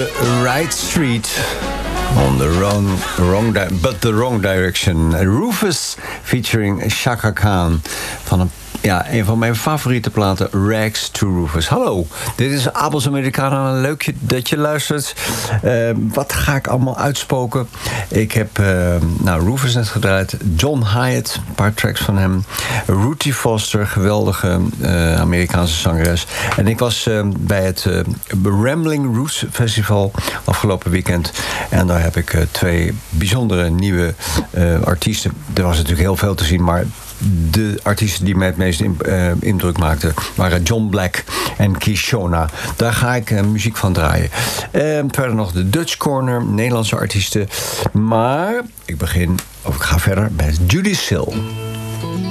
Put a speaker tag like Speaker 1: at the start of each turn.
Speaker 1: the right street. On the the wrong direction. Rufus featuring Chaka Khan van een van mijn favoriete platen, Rags to Rufus. Hallo, dit is Abels Americana. Leuk dat je luistert. Wat ga ik allemaal uitspoken? Ik heb Rufus net gedraaid. John Hyatt, een paar tracks van hem. Ruthie Foster, geweldige Amerikaanse zangeres. En ik was bij het Rambling Roots Festival afgelopen weekend. En daar heb ik twee bijzondere nieuwe artiesten. Er was natuurlijk heel veel te zien, maar de artiesten die mij het meest indruk maakten waren John Black en Kishona. Daar ga ik muziek van draaien. Verder nog de Dutch Corner, Nederlandse artiesten. Maar ik ga verder met Judy Sill.